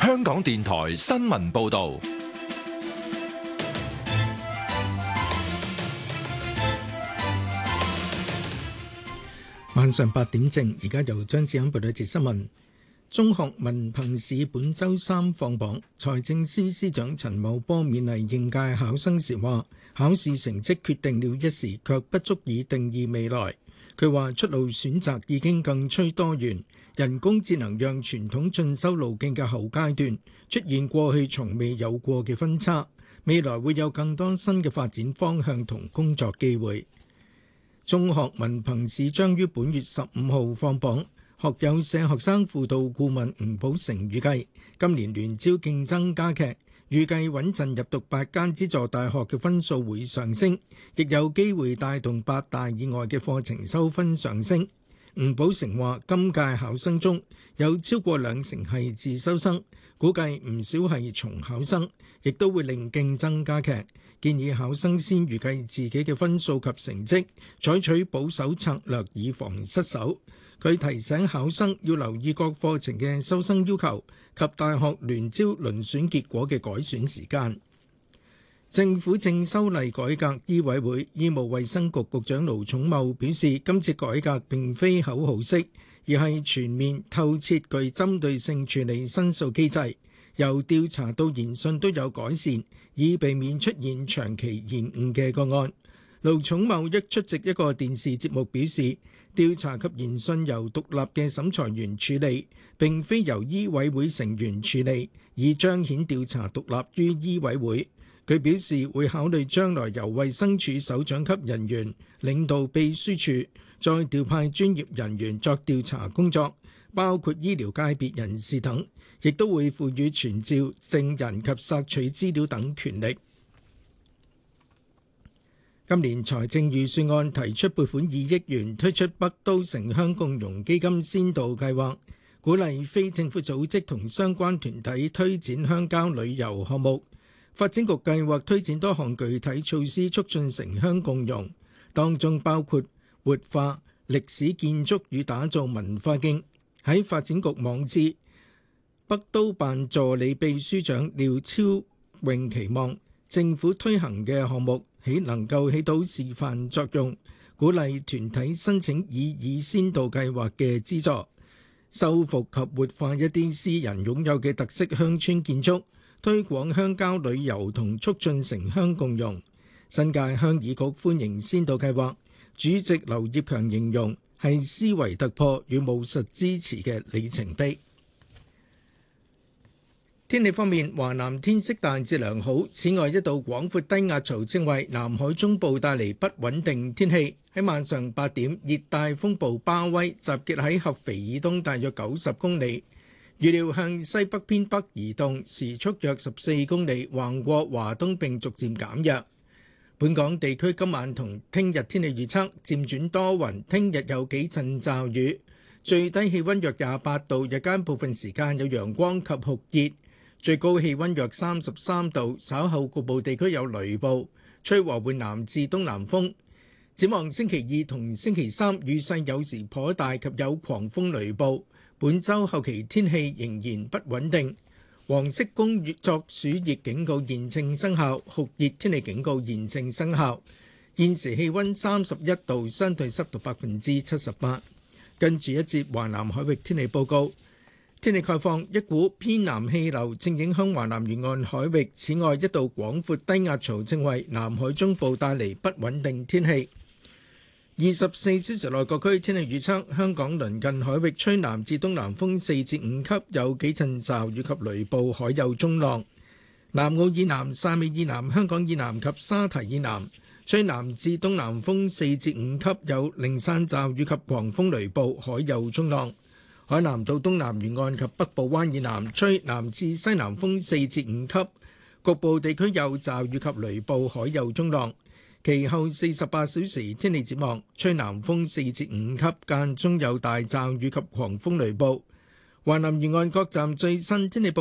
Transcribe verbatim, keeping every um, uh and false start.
香港電台新聞報道。 晚上八點正，而家由張志恩報道一節新聞。中學文憑試本周三放榜，財政司司長陳茂波勉勵應屆考生時話：考試成績決定了一時，卻不足以定義未來。佢話出路選擇已經更趨多元，人工智能讓傳統進修路徑嘅後階段出現過去從未有過嘅分叉，未來會有更多新嘅發展方向同工作機會。中學文憑試將於本月十五號放榜，學友社學生輔導顧問吳寶成預計今年聯招競爭加劇，預計穩陣入讀八間資助大學嘅分數會上升，亦有機會帶動八大以外嘅課程收分上升。吳寶成話：今屆考生中有超過兩成係自修生，估計唔少係重考生，亦都會令競爭加劇。建議考生先預計自己嘅分數及成績，採取保守策略以防失手。佢提醒考生要留意各課程嘅收生要求及大學聯招遴選結果嘅改選時間。政府正修例改革醫委會，醫務衛生局局長盧寵茂表示，今次改革並非口號式，而係全面透徹具針對性處理申訴機制，由調查到研訊都有改善，以避免出現長期延誤嘅個案。盧寵茂一出席一個電視節目表示，調查及研訊由獨立嘅審裁員處理，並非由醫委會成員處理，以彰顯調查獨立於醫委會。佢表示會考慮將來由衛生署首長級人員領導秘書處，再調派專業人員作調查工作，包括醫療界別人士等，亦都會賦予傳召證人及索取資料等權力。今年財政預算案提出撥款二億元推出北都城鄉共融基金先導計劃，鼓勵非政府組織同相關團體推展鄉郊旅遊項目。發展局計劃推展多項具體措施，促進城鄉共融，當中包括活化歷史建築與打造文化徑。喺發展局網誌，北都辦助理秘書長廖超穎期望政府推行嘅項目起能夠起到示範作用，鼓勵團體申請以以先導計劃嘅資助，修復及活化一啲私人擁有嘅特色鄉村建築，推廣鄉郊旅遊同促進城鄉共融。新界鄉議局歡迎先導計劃，主席劉業強形容係思維突破與務實支持嘅里程碑。天氣方面，華南天色大致良好，此外一道廣闊低壓槽正為南海中部帶嚟不穩定天氣。喺晚上八點，熱帶風暴巴威集結喺合肥以東大約九十公里，預料向西北偏北移動，時速約十四公里，橫過華東並逐漸減弱。本港地區今晚同聽日天氣預測漸轉多雲，聽日有幾陣驟雨，最低氣溫約廿八度，日間部分時間有陽光及酷熱，最高氣溫約三十三度，稍後局部地區有雷暴，吹和緩南至東南風。展望星期二同星期三雨勢有時頗大及有狂風雷暴，本週後期天氣仍然不穩定。黃色工作暑熱警告現正生效，酷熱天氣警告現正生效。現時氣溫三十一度，相對濕度百分之七十八。跟住一節華南海域天氣報告。天氣概況，一股偏南氣流正影響華南沿岸海域，此外一道廣闊低壓槽正為南海中部帶嚟不穩定天氣。二十四小時內各區天氣預測：香港鄰近海域吹南至東南風四至五級，有幾陣驟雨及雷暴，海有中浪。南澳以南、汕尾以南、香港以南及沙堤以南吹南至東南風四至五級，有零散驟雨及狂風雷暴，海有中浪。海南島東南沿岸及北部灣以南吹南至西南風四至五級，局部地區有驟雨及雷暴，海有中浪。其後四十八小時天氣展望，吹南風四至五級，間中有大驟雨及狂風雷暴。華南沿岸各站最新天氣報